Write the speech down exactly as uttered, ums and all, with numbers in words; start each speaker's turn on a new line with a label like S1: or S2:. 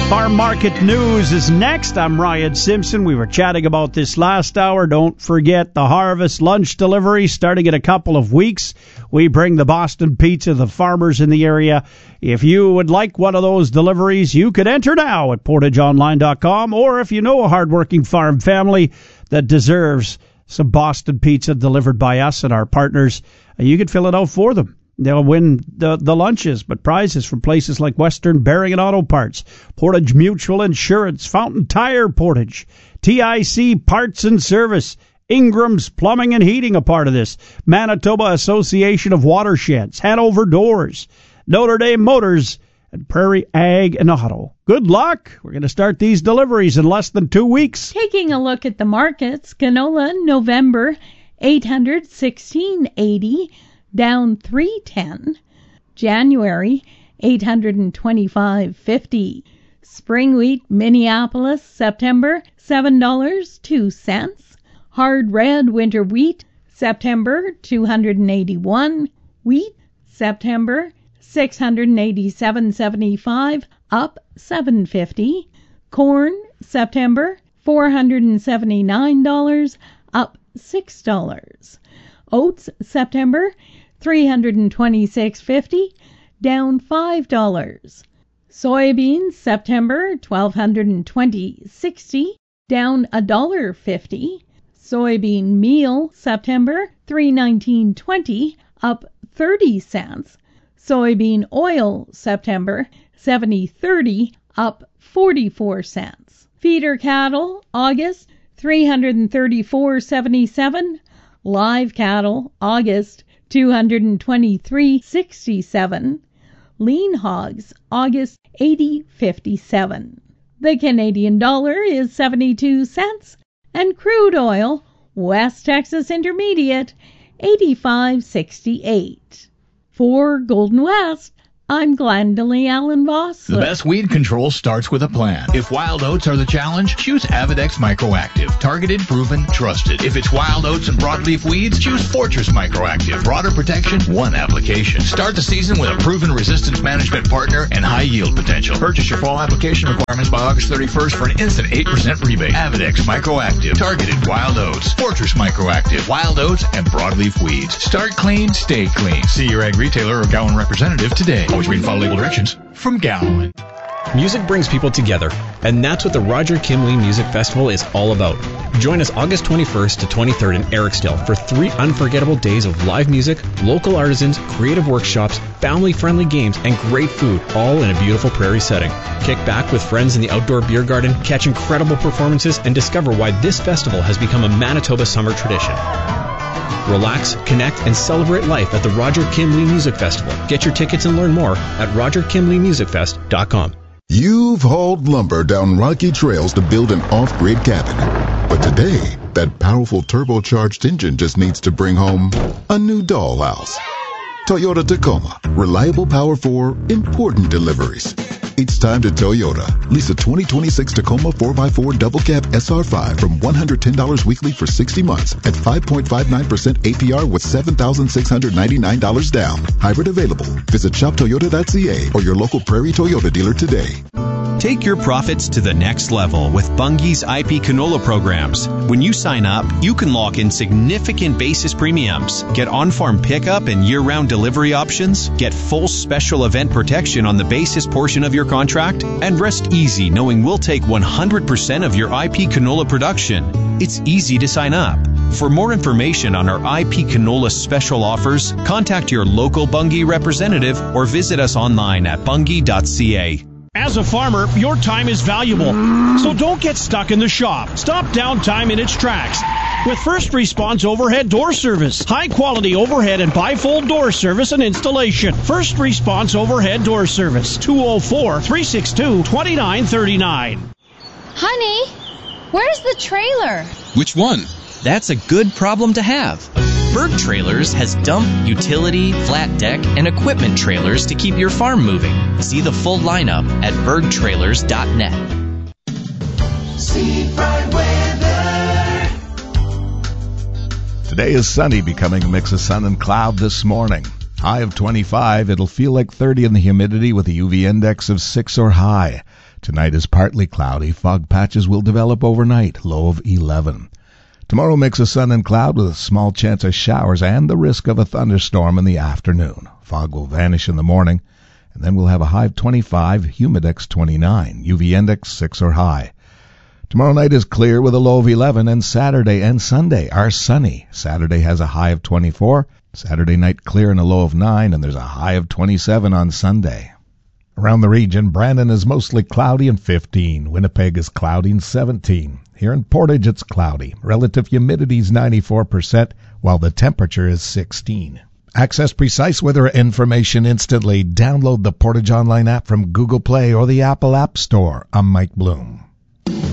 S1: Farm Market News is next. I'm Ryan Simpson. We were chatting about this last hour. Don't forget the Harvest Lunch Delivery starting in a couple of weeks. We bring the Boston Pizza to the farmers in the area. If you would like one of those deliveries, you could enter now at portage online dot com, or if you know a hardworking farm family that deserves some Boston Pizza delivered by us and our partners, you could fill it out for them. They'll win the, the lunches, but prizes from places like Western Bearing and Auto Parts, Portage Mutual Insurance, Fountain Tire Portage, T I C Parts and Service, Ingram's Plumbing and Heating, a part of this, Manitoba Association of Watersheds, Hanover Doors, Notre Dame Motors, and Prairie Ag and Auto. Good luck. We're going to start these deliveries in less than two weeks.
S2: Taking a look at the markets, canola November eight hundred sixteen eighty, down three ten. January eight hundred twenty-five fifty. Spring wheat Minneapolis September seven dollars and two cents. Hard red winter wheat September two hundred eighty-one. Wheat September six hundred eighty-seven seventy-five, up seven fifty. Corn September four hundred seventy-nine dollars, up six dollars. Oats September three hundred twenty-six fifty, down five dollars. Soybeans September twelve twenty sixty, down one dollar fifty. Soybean meal September three nineteen twenty, up thirty cents. Soybean oil September seventy thirty, up forty-four cents. Feeder cattle August three hundred thirty-four seventy-seven. Live cattle August two hundred twenty-three sixty-seven. Lean hogs August eighty fifty-seven. The Canadian dollar is seventy-two cents, and crude oil West Texas Intermediate eighty-five sixty-eight. For Golden West, I'm Glendalee Allen Voss.
S3: The best weed control starts with a plan. If wild oats are the challenge, choose Avidex Microactive. Targeted, proven, trusted. If it's wild oats and broadleaf weeds, choose Fortress Microactive. Broader protection, one application. Start the season with a proven resistance management partner and high yield potential. Purchase your fall application requirements by August thirty-first for an instant eight percent rebate. Avidex Microactive. Targeted wild oats. Fortress Microactive. Wild oats and broadleaf weeds. Start clean, stay clean. See your ag retailer or Gowan representative today. Always read and follow label directions from Gowan.
S4: Music brings people together, and that's what the Roger Kimley Music Festival is all about. Join us August twenty-first to twenty-third in Eriksdale for three unforgettable days of live music, local artisans, creative workshops, family-friendly games, and great food, all in a beautiful prairie setting. Kick back with friends in the outdoor beer garden, catch incredible performances, and discover why this festival has become a Manitoba summer tradition. Relax, connect, and celebrate life at the Roger Kimley Music Festival. Get your tickets and learn more at roger kimley music fest dot com.
S5: You've hauled lumber down rocky trails to build an off-grid cabin. But today, that powerful turbocharged engine just needs to bring home a new dollhouse. Toyota Tacoma. Reliable power for important deliveries. It's time to Toyota. Lease a twenty twenty-six Tacoma four by four double cab S R five from one hundred ten dollars weekly for sixty months at five point five nine percent A P R with seven thousand six hundred ninety-nine dollars down. Hybrid available. Visit shop toyota dot c a or your local Prairie Toyota dealer today.
S6: Take your profits to the next level with Bunge's I P canola programs. When you sign up, you can lock in significant basis premiums, get on-farm pickup and year-round delivery options, get full special event protection on the basis portion of your contract, and rest easy knowing we'll take one hundred percent of your I P canola production. It's easy to sign up. For more information on our I P canola special offers, contact your local Bunge representative or visit us online at bunge dot c a.
S1: As a farmer, your time is valuable, so don't get stuck in the shop. Stop downtime in its tracks with First Response Overhead Door Service. High-quality overhead and bifold door service and installation. First Response Overhead Door Service, two oh four, three six two, two nine three nine.
S7: Honey, where's the trailer?
S8: Which one?
S9: That's a good problem to have. Berg Trailers has dump, utility, flat deck, and equipment trailers to keep your farm moving. See the full lineup at berg trailers dot net.
S10: Seafront weather.
S11: Today is sunny, becoming a mix of sun and cloud this morning. High of twenty-five. It'll feel like thirty in the humidity with a U V index of six or high. Tonight is partly cloudy. Fog patches will develop overnight, low of eleven. Tomorrow mix of sun and cloud with a small chance of showers and the risk of a thunderstorm in the afternoon. Fog will vanish in the morning, and then we'll have a high of twenty-five, humidex twenty-nine, U V index six or high. Tomorrow night is clear with a low of eleven, and Saturday and Sunday are sunny. Saturday has a high of twenty-four, Saturday night clear and a low of nine, and there's a high of twenty-seven on Sunday. Around the region, Brandon is mostly cloudy and fifteen. Winnipeg is cloudy and seventeen. Here in Portage, it's cloudy. Relative humidity is ninety-four percent, while the temperature is sixteen. Access precise weather information instantly. Download the Portage Online app from Google Play or the Apple App Store. I'm Mike Bloom.